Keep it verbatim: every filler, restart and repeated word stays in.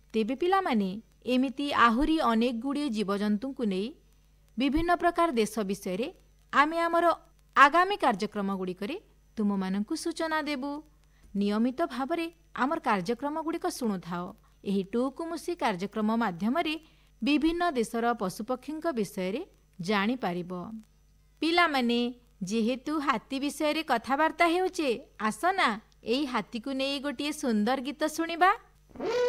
तेबे पिलामाने एमिति आहुरी अनेक गुड़िए जीवजंतु को नहीं विभिन्न प्रकार देश विषय आमे आमर आगामी कार्यक्रम गुड़िकरे तुम मानंकु सूचना देबु। नियमित भावरे आमर कार्यक्रम गुड़िक शुणुथाओ। एही टुकुमुसी कार्यक्रम माध्यमरे विभिन्न देशर पशुपक्षींक विषय जानी पारिबो। पिलामाने जेहेतु हाथी विषय कथबार्ता हेउचे, आसना एही हाथी को नहीं गोटे सुंदर गीत शुणिबा।